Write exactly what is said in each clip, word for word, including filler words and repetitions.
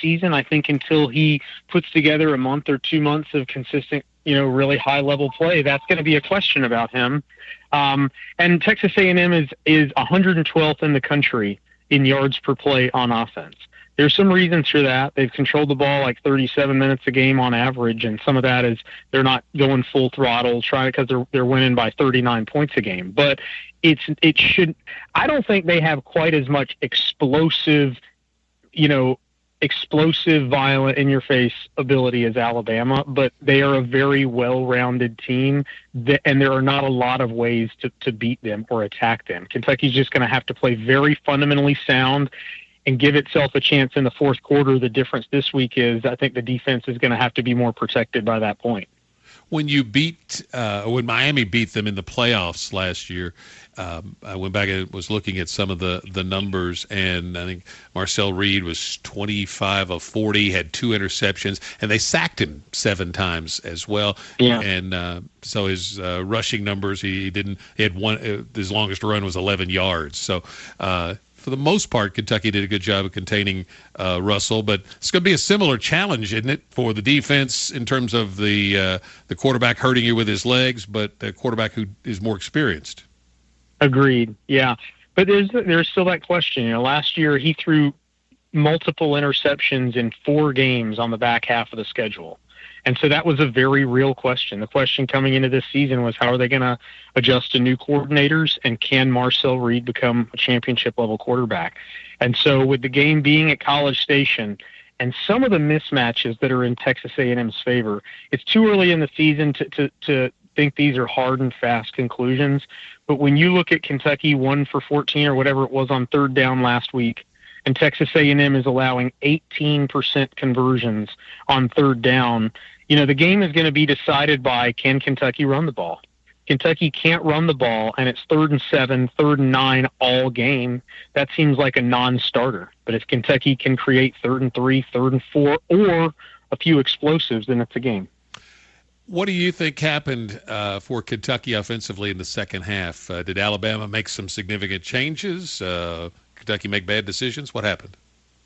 season. I think until he puts together a month or two months of consistent, you know, really high-level play, that's going to be a question about him. Um, and Texas A and M is, is one hundred twelfth in the country in yards per play on offense. There's some reasons for that. They've controlled the ball like thirty-seven minutes a game on average, and some of that is they're not going full throttle, trying because they're they're winning by thirty-nine points a game. But it's it should. I don't think they have quite as much explosive, you know, explosive, violent, in-your-face ability as Alabama. But they are a very well-rounded team, that, and there are not a lot of ways to to beat them or attack them. Kentucky's just going to have to play very fundamentally sound and give itself a chance in the fourth quarter. The difference this week is I think the defense is going to have to be more protected by that point. When you beat, uh, when Miami beat them in the playoffs last year, um, I went back and was looking at some of the, the numbers, and I think Marcel Reed was twenty-five of forty, had two interceptions, and they sacked him seven times as well. Yeah. And uh, so his uh, rushing numbers, he, he didn't, he had one, uh, his longest run was eleven yards. So, uh, for the most part, Kentucky did a good job of containing uh, Russell, but it's going to be a similar challenge, isn't it, for the defense in terms of the uh, the quarterback hurting you with his legs, but the quarterback who is more experienced. Agreed. Yeah, but there's there's still that question. You know, last year he threw multiple interceptions in four games on the back half of the schedule. And so that was a very real question. The question coming into this season was, how are they going to adjust to new coordinators, and can Marcel Reed become a championship-level quarterback? And so with the game being at College Station and some of the mismatches that are in Texas A and M's favor, it's too early in the season to, to, to think these are hard and fast conclusions. But when you look at Kentucky one for fourteen or whatever it was on third down last week, and Texas A and M is allowing eighteen percent conversions on third down, you know, the game is going to be decided by, can Kentucky run the ball? Kentucky can't run the ball, and it's third and seven, third and nine all game. That seems like a non-starter. But if Kentucky can create third and three, third and four, or a few explosives, then it's a game. What do you think happened uh, for Kentucky offensively in the second half? Uh, did Alabama make some significant changes? Uh, Kentucky make bad decisions? What happened?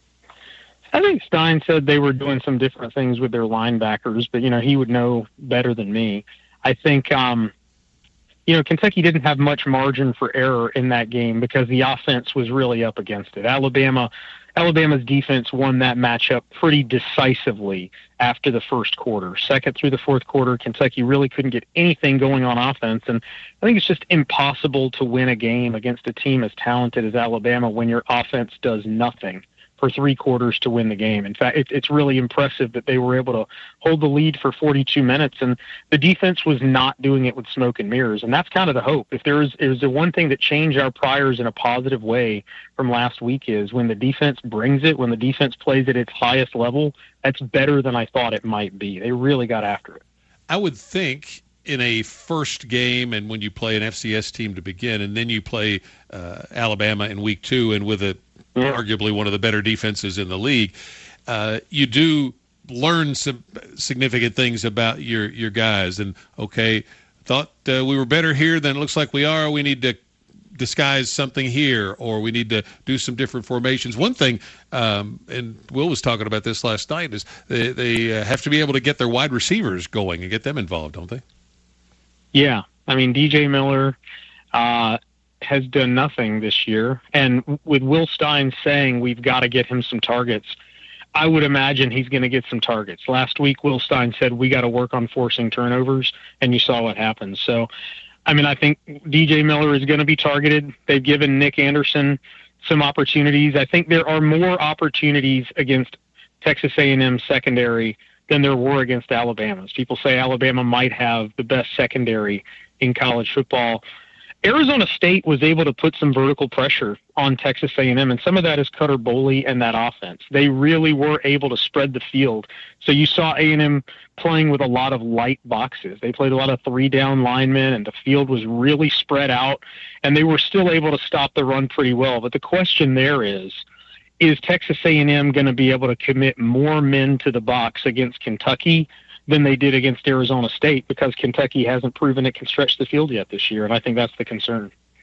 I think Stein said they were doing some different things with their linebackers, but, you know, he would know better than me. I think, um, you know, Kentucky didn't have much margin for error in that game because the offense was really up against it. Alabama, Alabama's defense won that matchup pretty decisively after the first quarter. Second through the fourth quarter, Kentucky really couldn't get anything going on offense, and I think it's just impossible to win a game against a team as talented as Alabama when your offense does nothing for three quarters to win the game. In fact, it, it's really impressive that they were able to hold the lead for forty-two minutes, and the defense was not doing it with smoke and mirrors. And that's kind of the hope. If there's is the one thing that changed our priors in a positive way from last week is when the defense brings it, when the defense plays at its highest level, that's better than I thought it might be. They really got after it. I would think in a first game, and when you play an F C S team to begin, and then you play uh, Alabama in week two, and with a yeah. arguably one of the better defenses in the league, uh, you do learn some significant things about your, your guys. And, okay, thought uh, we were better here than it looks like we are. We need to disguise something here, or we need to do some different formations. One thing, um, and Will was talking about this last night, is they, they uh, have to be able to get their wide receivers going and get them involved, don't they? Yeah. I mean, D J Miller uh, has done nothing this year. And with Will Stein saying we've got to get him some targets, I would imagine he's going to get some targets. Last week, Will Stein said we got to work on forcing turnovers, and you saw what happened. So, I mean, I think D J Miller is going to be targeted. They've given Nick Anderson some opportunities. I think there are more opportunities against Texas A and M secondary than there were against Alabama's. People say Alabama might have the best secondary in college football. Arizona State was able to put some vertical pressure on Texas A and M, and some of that is Cutter Boley and that offense. They really were able to spread the field. So you saw A and M playing with a lot of light boxes. They played a lot of three-down linemen, and the field was really spread out, and they were still able to stop the run pretty well. But the question there is, is Texas A and M going to be able to commit more men to the box against Kentucky than they did against Arizona State, because Kentucky hasn't proven it can stretch the field yet this year, and I think that's the concern.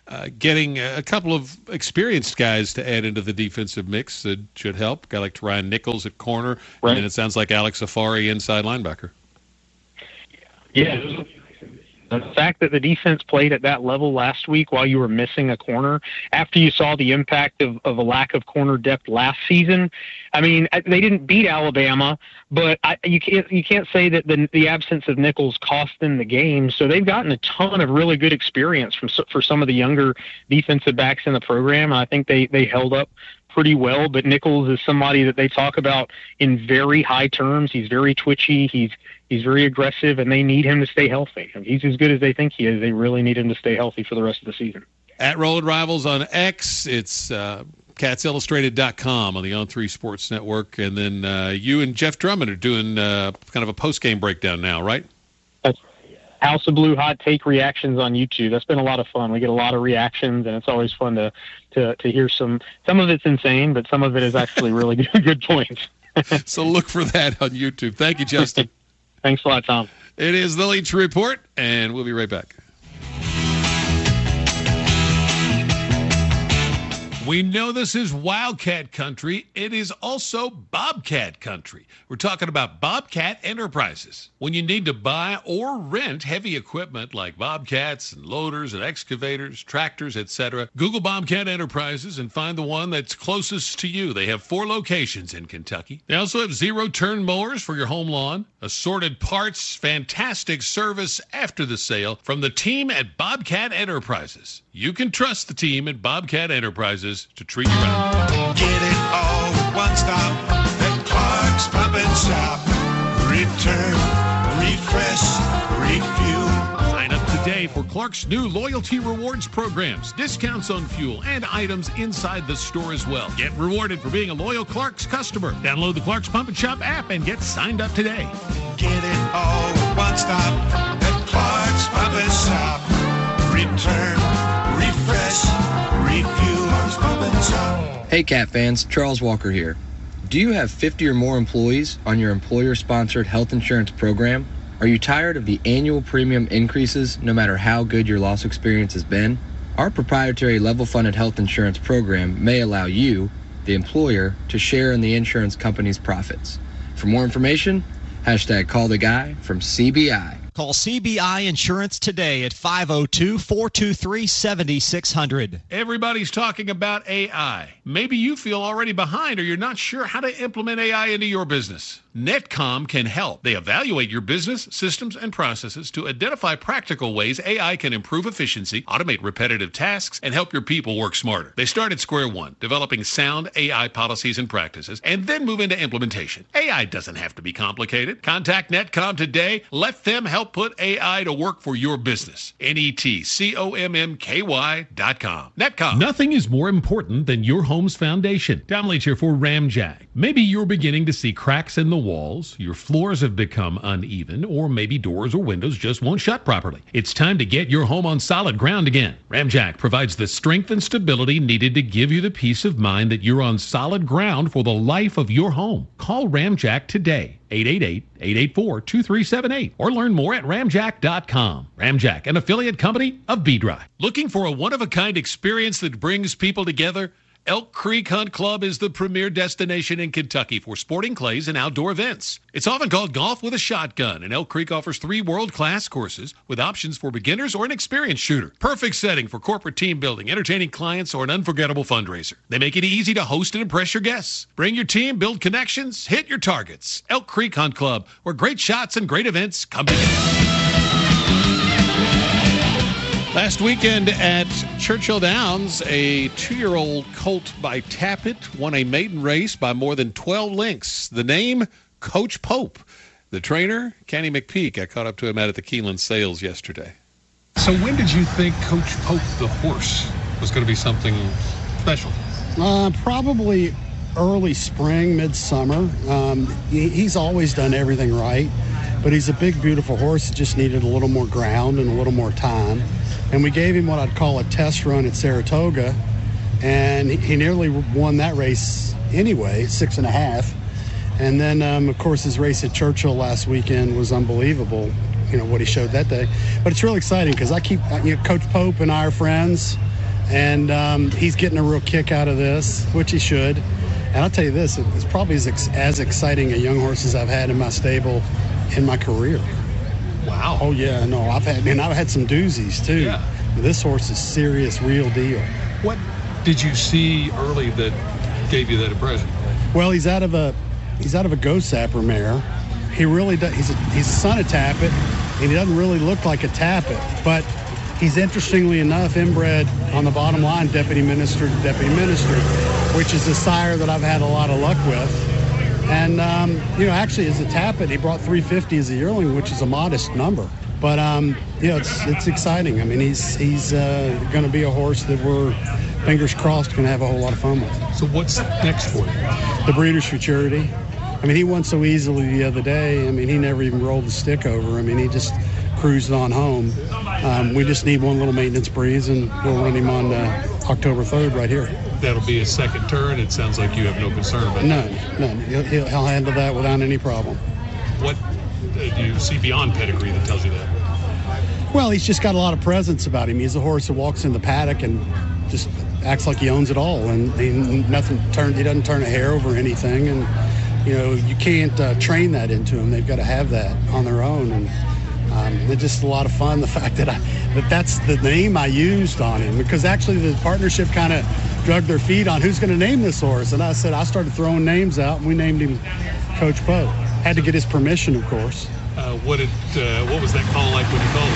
uh, getting a couple of experienced guys to add into the defensive mix that should help. A guy like Ryan Nichols at corner, right. And then it sounds like Alex Safari inside linebacker. Yeah. The fact that the defense played at that level last week while you were missing a corner, after you saw the impact of, of a lack of corner depth last season, I mean, they didn't beat Alabama, but I, you can't you can't say that the the absence of Nichols cost them the game. So they've gotten a ton of really good experience from for some of the younger defensive backs in the program. I think they they held up pretty well, but Nichols is somebody that they talk about in very high terms. He's very twitchy. He's he's very aggressive, and they need him to stay healthy. I mean, he's as good as they think he is. They really need him to stay healthy for the rest of the season. At Rolling Rivals on X, it's uh, cats illustrated dot com on the On three Sports Network, and then uh, you and Jeff Drummond are doing uh, kind of a post-game breakdown now, right? That's House of Blue hot take reactions on YouTube. That's been a lot of fun. We get a lot of reactions, and it's always fun to to, to hear some. Some of it's insane, but some of it is actually really good, good points. So look for that on YouTube. Thank you, Justin. Thanks a lot, Tom. It is the Leach Report, and we'll be right back. We know this is Wildcat country. It is also Bobcat country. We're talking about Bobcat Enterprises. When you need to buy or rent heavy equipment like bobcats and loaders and excavators, tractors, et cetera, Google Bobcat Enterprises and find the one that's closest to you. They have four locations in Kentucky. They also have zero-turn mowers for your home lawn, assorted parts, fantastic service after the sale from the team at Bobcat Enterprises. You can trust the team at Bobcat Enterprises to treat you right. Get it all with one stop at Clark's Pump and Shop. Return, refresh, refuel. Sign up today for Clark's new loyalty rewards programs, discounts on fuel, and items inside the store as well. Get rewarded for being a loyal Clark's customer. Download the Clark's Pump and Shop app and get signed up today. Get it all with one stop at Clark's Pump and Shop. Return, refresh, refuel. Clark's Pump and Shop. Hey Cat fans, Charles Walker here. Do you have fifty or more employees on your employer-sponsored health insurance program? Are you tired of the annual premium increases no matter how good your loss experience has been? Our proprietary level-funded health insurance program may allow you, the employer, to share in the insurance company's profits. For more information, hashtag call the guy from C B I. Call C B I Insurance today at five oh two, four two three, seven six zero zero. Everybody's talking about A I. Maybe you feel already behind or you're not sure how to implement A I into your business. Netcom can help. They evaluate your business, systems, and processes to identify practical ways A I can improve efficiency, automate repetitive tasks, and help your people work smarter. They start at square one, developing sound A I policies and practices, and then move into implementation. A I doesn't have to be complicated. Contact Netcom today. Let them help put A I to work for your business. N E T C O M M K Y dot com. Netcom. Nothing is more important than your home's foundation. Tom Leach here for Ramjack. Maybe you're beginning to see cracks in the walls, your floors have become uneven, or maybe doors or windows just won't shut properly. It's time to get your home on solid ground again. Ramjack provides the strength and stability needed to give you the peace of mind that you're on solid ground for the life of your home. Call Ramjack today. eight eight eight, eight eight four, two three seven eight or learn more at ramjack dot com. Ramjack, an affiliate company of B-Drive. Looking for a one-of-a-kind experience that brings people together? Elk Creek Hunt Club is the premier destination in Kentucky for sporting clays and outdoor events. It's often called golf with a shotgun, and Elk Creek offers three world-class courses with options for beginners or an experienced shooter. Perfect setting for corporate team building, entertaining clients, or an unforgettable fundraiser. They make it easy to host and impress your guests. Bring your team, build connections, hit your targets. Elk Creek Hunt Club, where great shots and great events come together. Last weekend at Churchill Downs, a two-year-old colt by Tappet won a maiden race by more than twelve lengths. The name, Coach Pope. The trainer, Kenny McPeak. I caught up to him out at the Keeneland Sales yesterday. So when did you think Coach Pope, the horse, was going to be something special? Uh, probably early spring, midsummer. Um, he, he's always done everything right, but he's a big, beautiful horse that just needed a little more ground and a little more time. And we gave him what I'd call a test run at Saratoga, and he, he nearly won that race anyway, six and a half. And then, um, of course, his race at Churchill last weekend was unbelievable, you know, what he showed that day. But it's really exciting because I keep, you know, Coach Pope and I are friends. and um, he's getting a real kick out of this, which he should. And I'll tell you this, it's probably as, ex- as exciting a young horse as I've had in my stable in my career. Wow. Oh, yeah, no, I've had, and I've had some doozies, too. Yeah. This horse is serious, real deal. What did you see early that gave you that impression? Well, he's out of a he's out of a Ghost Sapper mare. He really does. He's a, he's a son of Tappet, and he doesn't really look like a Tappet, but he's interestingly enough inbred on the bottom line, deputy minister to deputy minister, which is a sire that I've had a lot of luck with. And um, you know, actually, as a Tappet, he brought three fifty as a yearling, which is a modest number. But um, you know, it's it's exciting. I mean, he's he's uh, going to be a horse that we're, fingers crossed, going to have a whole lot of fun with. So what's next for you? The Breeders' Futurity. I mean, he won so easily the other day. I mean, he never even rolled the stick over. I mean, he just cruised on home. Um, we just need one little maintenance breeze, and we'll run him on uh, October third right here. That'll be a second turn. It sounds like you have no concern about No, that. no, he'll, he'll he'll handle that without any problem. What uh, do you see beyond pedigree that tells you that? Well, he's just got a lot of presence about him. He's a horse that walks in the paddock and just acts like he owns it all, and he, nothing turn. He doesn't turn a hair over anything, and you know, you can't uh, train that into them. They've got to have that on their own, and um, it's just a lot of fun. The fact that I, that that's the name I used on him, because actually the partnership kind of dragged their feet on who's going to name this horse, and I said I started throwing names out, and we named him Coach Pope. Had to get his permission, of course. Uh, what did uh, what was that call like when you called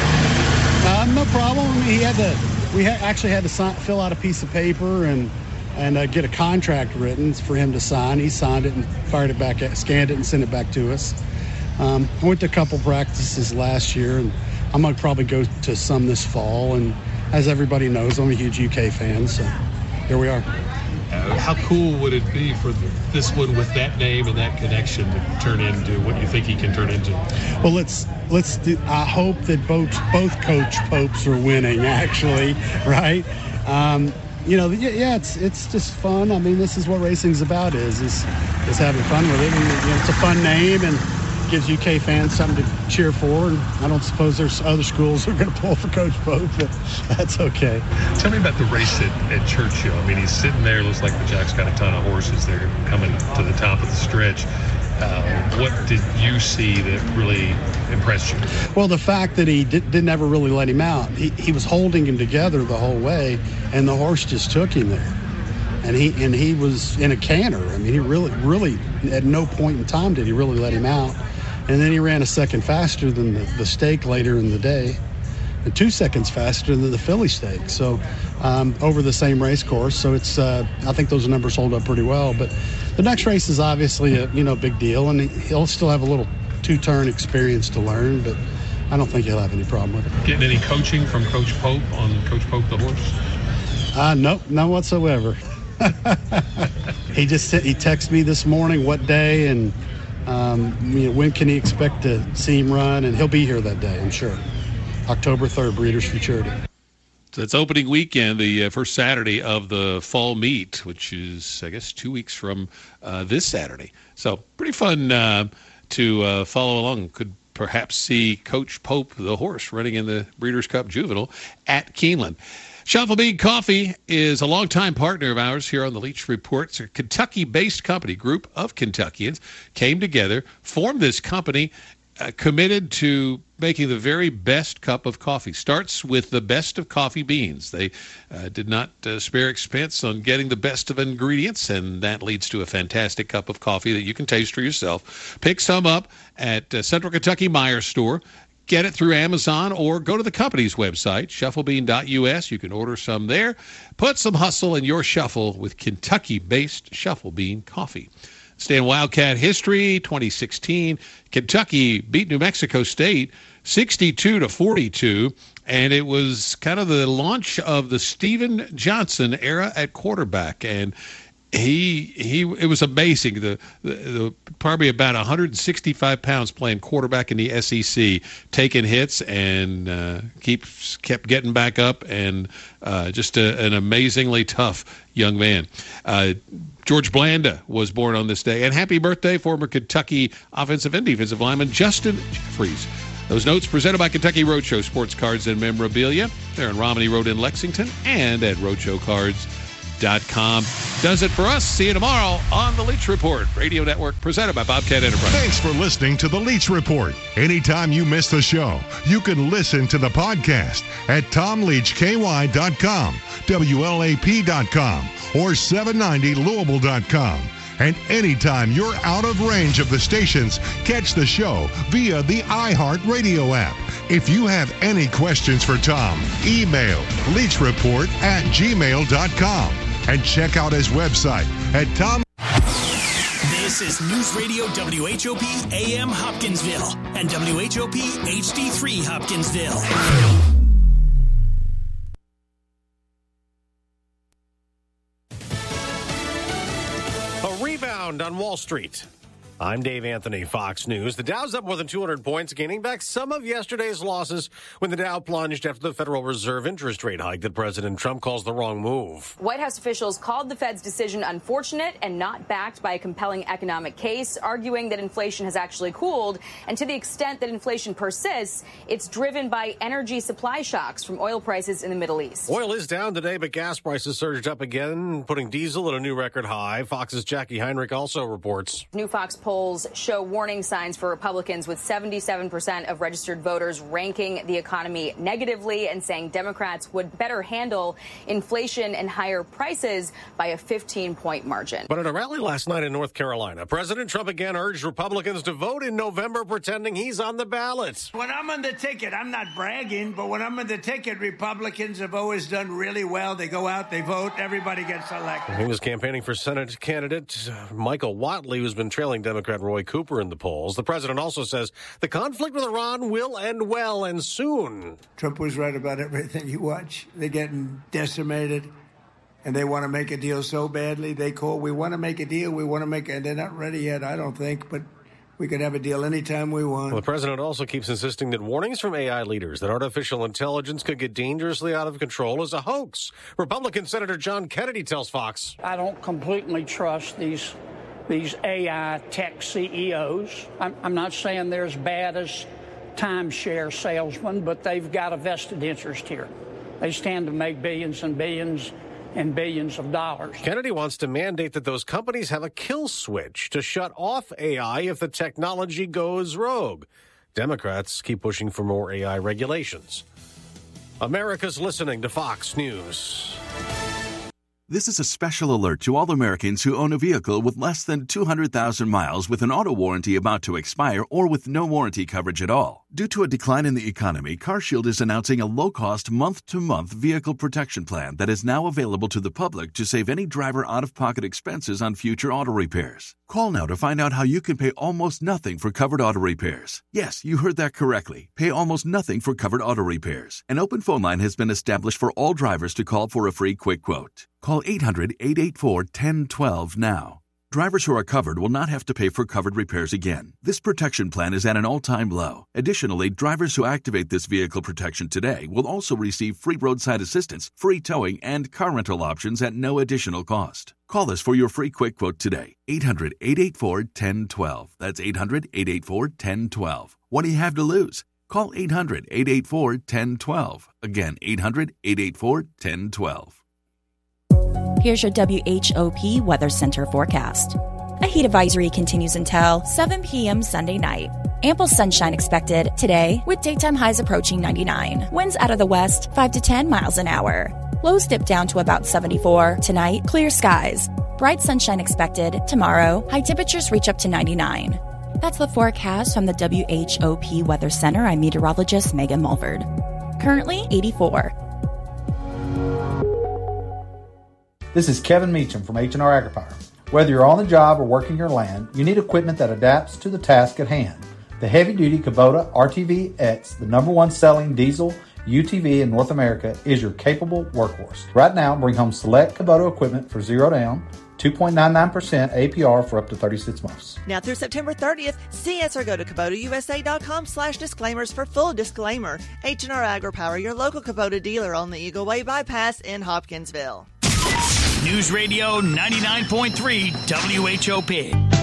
him? Uh, no problem. I mean, he had to. We ha- actually had to sign, fill out a piece of paper and. and uh, get a contract written for him to sign. He signed it and fired it back, at, scanned it and sent it back to us. Um, I went to a couple practices last year, and I'm going to probably go to some this fall. And as everybody knows, I'm a huge U K fan, so here we are. Uh, how cool would it be for this one with that name and that connection to turn into what you think he can turn into? Well, let's let's. Do, I hope that both both Coach Popes are winning. Actually, right? Um, You know, yeah, it's it's just fun. I mean, this is what racing's about, is is, is having fun with it. And, you know, it's a fun name and gives U K fans something to cheer for. And I don't suppose there's other schools who are going to pull for Coach Pope, but that's okay. Tell me about the race at, at Churchill. I mean, he's sitting there. Looks like the Jack's got a ton of horses there coming to the top of the stretch. Uh, what did you see that really impressed you? Well, the fact that he did, didn't ever really let him out. He, he was holding him together the whole way, and the horse just took him there. And he and he was in a canter. I mean, he really, really, at no point in time did he really let him out. And then he ran a second faster than the, the stake later in the day, and two seconds faster than the Philly stake. So um, over the same race course. So it's uh, I think those numbers hold up pretty well. But the next race is obviously a you know big deal, and he'll still have a little two-turn experience to learn, but I don't think he'll have any problem with it. Getting any coaching from Coach Pope on Coach Pope the horse? Uh, nope, none whatsoever. he just he texted me this morning what day and um, you know, when can he expect to see him run, and he'll be here that day, I'm sure. October third, Breeders' Futurity. So it's opening weekend, the uh, first Saturday of the fall meet, which is, I guess, two weeks from uh, this Saturday. So pretty fun uh, to uh, follow along. Could perhaps see Coach Pope, the horse, running in the Breeders' Cup Juvenile at Keeneland. Shuffle Bean Coffee is a longtime partner of ours here on the Leach Report. It's a Kentucky-based company. Group of Kentuckians came together, formed this company, uh, committed to making the very best cup of coffee. Starts with the best of coffee beans. They uh, did not uh, spare expense on getting the best of ingredients, and that leads to a fantastic cup of coffee that you can taste for yourself. Pick some up at uh, Central Kentucky Meyer Store. Get it through Amazon or go to the company's website, shuffle bean dot U S. You can order some there. Put some hustle in your shuffle with Kentucky-based Shuffle Bean Coffee. Stay in Wildcat history, twenty sixteen. Kentucky beat New Mexico State sixty-two to forty-two, and it was kind of the launch of the Steven Johnson era at quarterback. And He he. It was amazing. The, the, the probably about one hundred sixty-five pounds playing quarterback in the S E C, taking hits and uh, keeps kept getting back up, and uh, just a, an amazingly tough young man. Uh, George Blanda was born on this day, and happy birthday, former Kentucky offensive and defensive lineman Justin Jeffries. Those notes presented by Kentucky Roadshow Sports Cards and Memorabilia. They're on Romney Road in Lexington and at roadshow cards dot com. Does it for us. See you tomorrow on The Leach Report, radio network presented by Bobcat Enterprise. Thanks for listening to The Leach Report. Anytime you miss the show, you can listen to the podcast at tom leach k y dot com, W L A P dot com, or seven ninety Louisville dot com. And anytime you're out of range of the stations, catch the show via the iHeartRadio app. If you have any questions for Tom, email leachreport at gmail dot com and check out his website at Tom. This is News Radio W H O P A M Hopkinsville and W H O P H D three Hopkinsville. A rebound on Wall Street. I'm Dave Anthony, Fox News. The Dow's up more than two hundred points, gaining back some of yesterday's losses when the Dow plunged after the Federal Reserve interest rate hike that President Trump calls the wrong move. White House officials called the Fed's decision unfortunate and not backed by a compelling economic case, arguing that inflation has actually cooled. And to the extent that inflation persists, it's driven by energy supply shocks from oil prices in the Middle East. Oil is down today, but gas prices surged up again, putting diesel at a new record high. Fox's Jackie Heinrich also reports. New Fox polls show warning signs for Republicans, with seventy-seven percent of registered voters ranking the economy negatively and saying Democrats would better handle inflation and higher prices by a fifteen-point margin. But at a rally last night in North Carolina, President Trump again urged Republicans to vote in November, pretending he's on the ballot. When I'm on the ticket, I'm not bragging, but when I'm on the ticket, Republicans have always done really well. They go out, they vote, everybody gets elected. He was campaigning for Senate candidate Michael Whatley, who's been trailing Democrat Roy Cooper in the polls. The president also says the conflict with Iran will end well and soon. Trump was right about everything you watch. They're getting decimated, and they want to make a deal so badly. They call, we want to make a deal, we want to make it. They're not ready yet, I don't think, but we could have a deal anytime we want. Well, the president also keeps insisting that warnings from A I leaders that artificial intelligence could get dangerously out of control is a hoax. Republican Senator John Kennedy tells Fox, I don't completely trust these these A I tech C E Os. I'm, I'm not saying they're as bad as timeshare salesmen, but they've got a vested interest here. They stand to make billions and billions and billions of dollars. Kennedy wants to mandate that those companies have a kill switch to shut off A I if the technology goes rogue. Democrats keep pushing for more A I regulations. America's listening to Fox News. This is a special alert to all Americans who own a vehicle with less than two hundred thousand miles with an auto warranty about to expire or with no warranty coverage at all. Due to a decline in the economy, CarShield is announcing a low-cost month-to-month vehicle protection plan that is now available to the public to save any driver out-of-pocket expenses on future auto repairs. Call now to find out how you can pay almost nothing for covered auto repairs. Yes, you heard that correctly. Pay almost nothing for covered auto repairs. An open phone line has been established for all drivers to call for a free quick quote. Call eight hundred, eight eight four, one zero one two now. Drivers who are covered will not have to pay for covered repairs again. This protection plan is at an all-time low. Additionally, drivers who activate this vehicle protection today will also receive free roadside assistance, free towing, and car rental options at no additional cost. Call us for your free quick quote today. eight hundred, eight eight four, one zero one two. That's eight hundred, eight eight four, one zero one two. What do you have to lose? Call eight hundred, eight eight four, one zero one two. Again, eight hundred, eight eight four, one zero one two. Here's your W H O P Weather Center forecast. A heat advisory continues until seven p.m. Sunday night. Ample sunshine expected today with daytime highs approaching ninety-nine. Winds out of the west, five to ten miles an hour. Lows dip down to about seventy-four. Tonight, clear skies. Bright sunshine expected tomorrow. High temperatures reach up to ninety-nine. That's the forecast from the W H O P Weather Center. I'm meteorologist Megan Mulford. Currently eighty-four. This is Kevin Meacham from H and R AgriPower. Whether you're on the job or working your land, you need equipment that adapts to the task at hand. The heavy-duty Kubota R T V X, the number one selling diesel U T V in North America, is your capable workhorse. Right now, bring home select Kubota equipment for zero down, two point nine nine percent A P R for up to thirty-six months. Now through September thirtieth, see us or go to Kubota U S A dot com slash disclaimers for full disclaimer. H and R AgriPower, your local Kubota dealer on the Eagle Way Bypass in Hopkinsville. News Radio ninety-nine point three W H O P.